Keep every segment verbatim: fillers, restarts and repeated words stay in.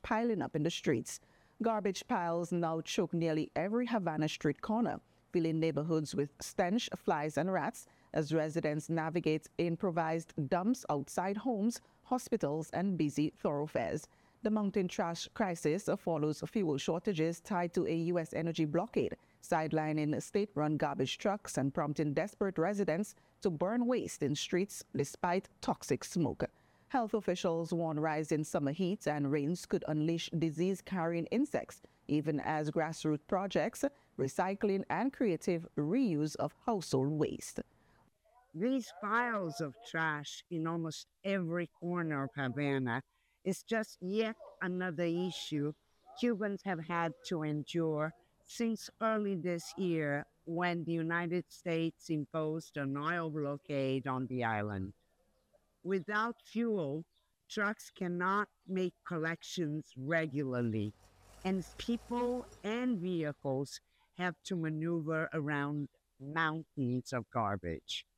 piling up in the streets. Garbage piles now choke nearly every Havana street corner, filling neighborhoods with stench, flies, and rats as residents navigate improvised dumps outside homes, hospitals, and busy thoroughfares. The mountain trash crisis follows fuel shortages tied to a U S energy blockade, sidelining state-run garbage trucks and prompting desperate residents to burn waste in streets despite toxic smoke. Health officials warn rising summer heat and rains could unleash disease-carrying insects, even as grassroots projects, recycling, and creative reuse of household waste. These piles of trash in almost every corner of Havana is just yet another issue Cubans have had to endure since early this year when the United States imposed an oil blockade on the island. Without fuel, trucks cannot make collections regularly, and people and vehicles have to maneuver around mountains of garbage.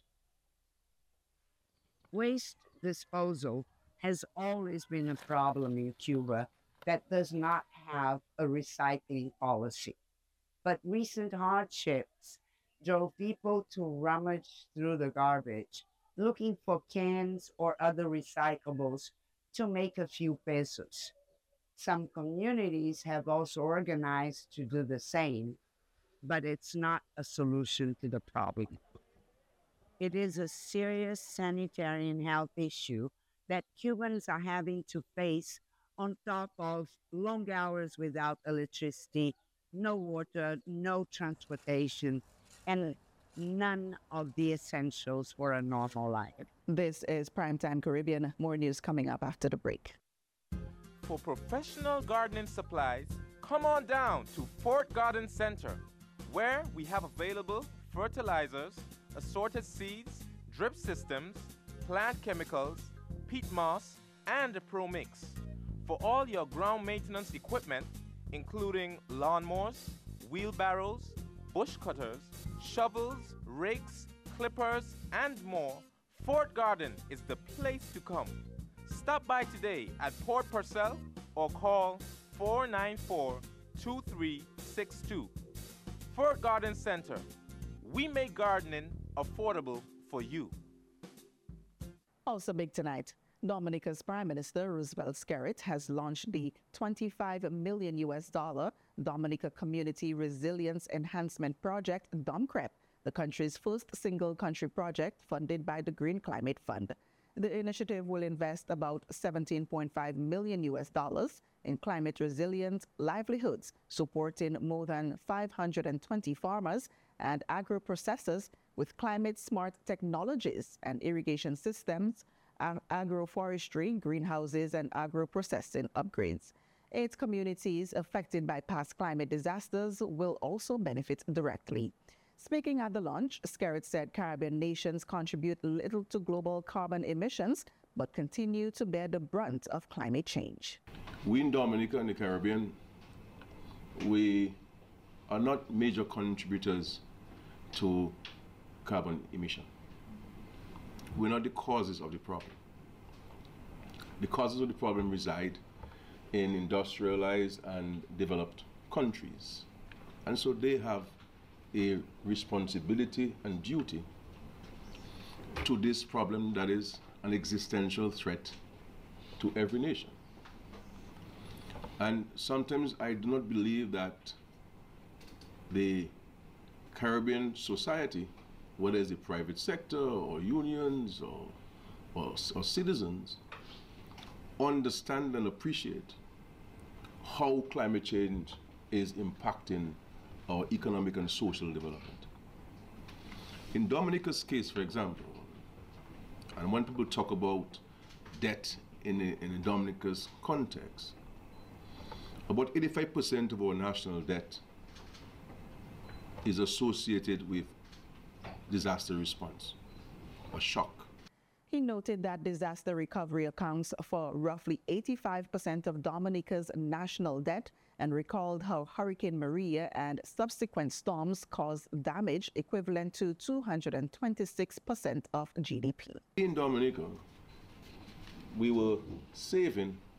Waste disposal has always been a problem in Cuba that does not have a recycling policy. But recent hardships drove people to rummage through the garbage, looking for cans or other recyclables to make a few pesos. Some communities have also organized to do the same, but it's not a solution to the problem. It is a serious sanitary and health issue that Cubans are having to face on top of long hours without electricity, no water, no transportation, and none of the essentials for a normal life. This is Primetime Caribbean. More news coming up after the break. For professional gardening supplies, come on down to Fort Garden Center, where we have available fertilizers, assorted seeds, drip systems, plant chemicals, peat moss, and a Pro Mix. For all your ground maintenance equipment, including lawnmowers, wheelbarrows, bush cutters, shovels, rakes, clippers, and more, Fort Garden is the place to come. Stop by today at Port Purcell or call four nine four, two three six two. Fort Garden Center. We make gardening affordable for you. Also big tonight, Dominica's Prime Minister Roosevelt Skerrit has launched the twenty-five million U S dollar Dominica Community Resilience Enhancement Project, DOMCREP, the country's first single country project funded by the Green Climate Fund. The initiative will invest about seventeen point five million U S dollars in climate resilient livelihoods, supporting more than five hundred twenty farmers and agro-processors with climate-smart technologies and irrigation systems, agroforestry, greenhouses, and agro-processing upgrades. Eight communities affected by past climate disasters will also benefit directly. Speaking at the launch, Skerrit said Caribbean nations contribute little to global carbon emissions, but continue to bear the brunt of climate change. We in Dominica and the Caribbean, we are not major contributors to carbon emission. We're not the causes of the problem. The causes of the problem reside in industrialized and developed countries. And so they have a responsibility and duty to this problem that is an existential threat to every nation. And sometimes I do not believe that the Caribbean society, whether it's the private sector or unions or, or, or citizens, understand and appreciate how climate change is impacting our economic and social development. In Dominica's case, for example, and when people talk about debt in, a, in a Dominica's context, about eighty-five percent of our national debt is associated with disaster response, a shock. He noted that disaster recovery accounts for roughly eighty-five percent of Dominica's national debt and recalled how Hurricane Maria and subsequent storms caused damage equivalent to two hundred twenty-six percent of G D P. In Dominica, we were saving